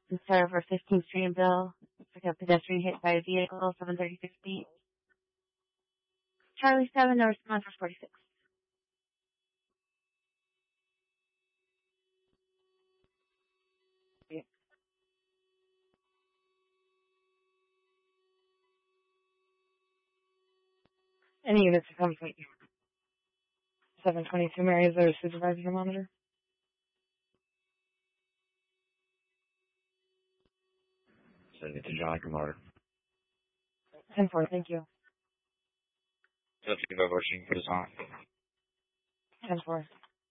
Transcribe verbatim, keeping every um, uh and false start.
Instead for fifteenth Street and Bill. Looks like a pedestrian hit by a vehicle, seven thirty-six feet. Charlie seven, no response for forty-six. Yeah. Any units to come from seven twenty-two Mary, is there a supervisor to monitor? Send it to John Kamar. ten four, thank you. Subject of our for this on. ten four.